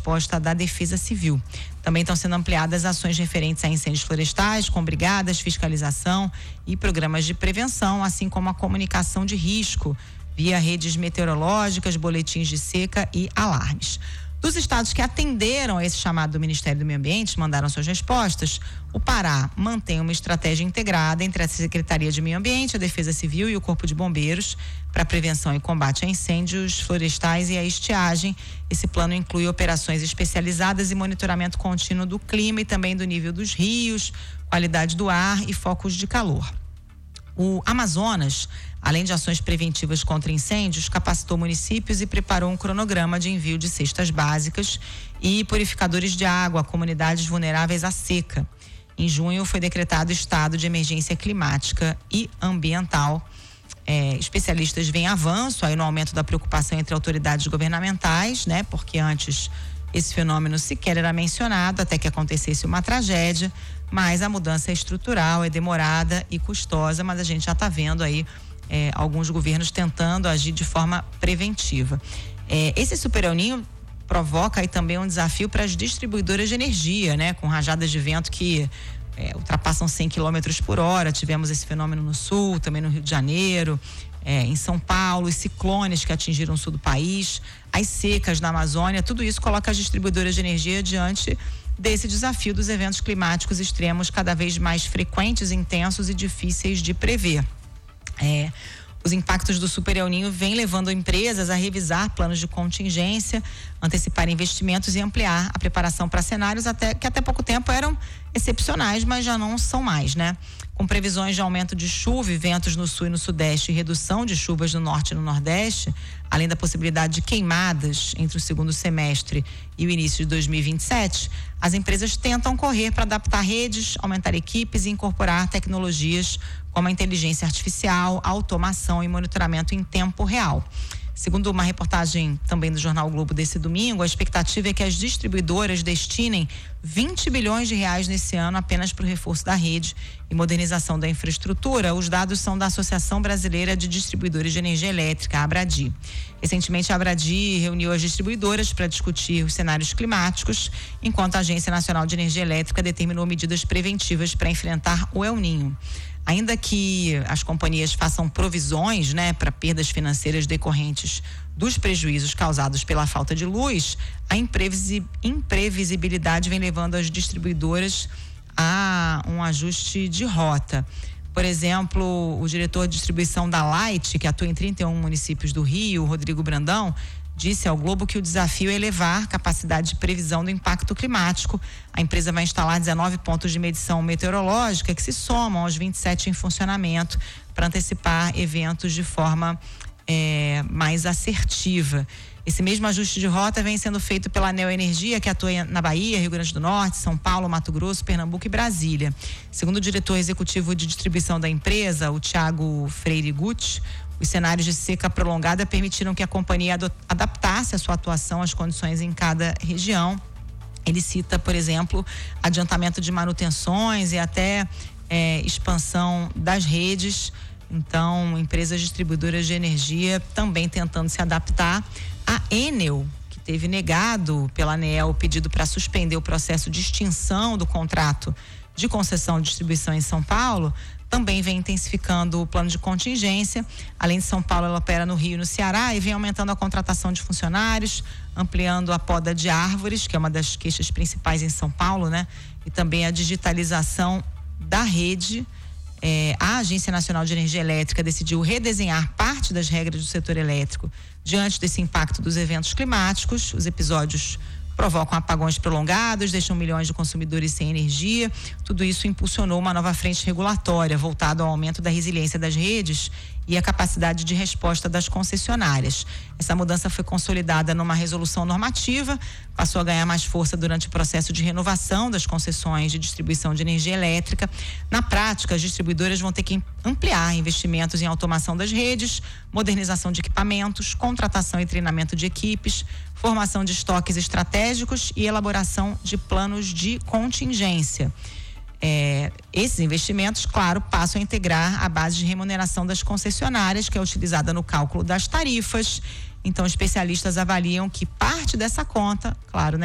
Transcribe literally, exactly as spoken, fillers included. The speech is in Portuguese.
resposta da Defesa Civil. Também estão sendo ampliadas ações referentes a incêndios florestais, com brigadas, fiscalização e programas de prevenção, assim como a comunicação de risco via redes meteorológicas, boletins de seca e alarmes. Dos estados que atenderam a esse chamado do Ministério do Meio Ambiente, mandaram suas respostas, o Pará mantém uma estratégia integrada entre a Secretaria de Meio Ambiente, a Defesa Civil e o Corpo de Bombeiros para prevenção e combate a incêndios florestais e a estiagem. Esse plano inclui operações especializadas e monitoramento contínuo do clima e também do nível dos rios, qualidade do ar e focos de calor. O Amazonas, além de ações preventivas contra incêndios, capacitou municípios e preparou um cronograma de envio de cestas básicas e purificadores de água a comunidades vulneráveis à seca. Em junho foi decretado estado de emergência climática e ambiental. É, especialistas veem avanço aí no aumento da preocupação entre autoridades governamentais, né? Porque antes esse fenômeno sequer era mencionado até que acontecesse uma tragédia, mas a mudança é estrutural, é demorada e custosa, mas a gente já está vendo aí é, alguns governos tentando agir de forma preventiva. É, esse Super El Niño provoca aí também um desafio para as distribuidoras de energia, né? Com rajadas de vento que é, ultrapassam cem quilômetros por hora. Tivemos esse fenômeno no sul, também no Rio de Janeiro, é, em São Paulo, os ciclones que atingiram o sul do país, as secas na Amazônia. Tudo isso coloca as distribuidoras de energia diante desse desafio dos eventos climáticos extremos cada vez mais frequentes, intensos e difíceis de prever. É, os impactos do Super El Niño vêm levando empresas a revisar planos de contingência, antecipar investimentos e ampliar a preparação para cenários até, que até pouco tempo eram excepcionais, mas já não são mais, né? Com previsões de aumento de chuva e ventos no sul e no sudeste e redução de chuvas no norte e no nordeste, além da possibilidade de queimadas entre o segundo semestre e o início de dois mil e vinte e sete, as empresas tentam correr para adaptar redes, aumentar equipes e incorporar tecnologias como a inteligência artificial, automação e monitoramento em tempo real. Segundo uma reportagem também do Jornal o Globo desse domingo, a expectativa é que as distribuidoras destinem vinte bilhões de reais nesse ano apenas para o reforço da rede e modernização da infraestrutura. Os dados são da Associação Brasileira de Distribuidores de Energia Elétrica, a Abradi. Recentemente, a Abradi reuniu as distribuidoras para discutir os cenários climáticos, enquanto a Agência Nacional de Energia Elétrica determinou medidas preventivas para enfrentar o El Niño. Ainda que as companhias façam provisões, né, para perdas financeiras decorrentes dos prejuízos causados pela falta de luz, a imprevisi- imprevisibilidade vem levando as distribuidoras a um ajuste de rota. Por exemplo, o diretor de distribuição da Light, que atua em trinta e um municípios do Rio, Rodrigo Brandão, disse ao Globo que o desafio é elevar a capacidade de previsão do impacto climático. A empresa vai instalar dezenove pontos de medição meteorológica que se somam aos vinte e sete em funcionamento para antecipar eventos de forma é, mais assertiva. Esse mesmo ajuste de rota vem sendo feito pela Neoenergia, que atua na Bahia, Rio Grande do Norte, São Paulo, Mato Grosso, Pernambuco e Brasília. Segundo o diretor executivo de distribuição da empresa, o Thiago Freire Gucci, os cenários de seca prolongada permitiram que a companhia adaptasse a sua atuação às condições em cada região. Ele cita, por exemplo, adiantamento de manutenções e até é, expansão das redes. Então, empresas distribuidoras de energia também tentando se adaptar. A Enel, que teve negado pela ANEEL o pedido para suspender o processo de extinção do contrato de concessão de distribuição em São Paulo, também vem intensificando o plano de contingência. Além de São Paulo, ela opera no Rio e no Ceará e vem aumentando a contratação de funcionários, ampliando a poda de árvores, que é uma das queixas principais em São Paulo, né? E também a digitalização da rede. É, a Agência Nacional de Energia Elétrica decidiu redesenhar parte das regras do setor elétrico diante desse impacto dos eventos climáticos. Os episódios provocam apagões prolongados, deixam milhões de consumidores sem energia. Tudo isso impulsionou uma nova frente regulatória voltada ao aumento da resiliência das redes e a capacidade de resposta das concessionárias. Essa mudança foi consolidada numa resolução normativa, passou a ganhar mais força durante o processo de renovação das concessões de distribuição de energia elétrica. Na prática, as distribuidoras vão ter que ampliar investimentos em automação das redes, modernização de equipamentos, contratação e treinamento de equipes, formação de estoques estratégicos e elaboração de planos de contingência. É, esses investimentos, claro, passam a integrar a base de remuneração das concessionárias, que é utilizada no cálculo das tarifas. Então, especialistas avaliam que parte dessa conta, claro, né,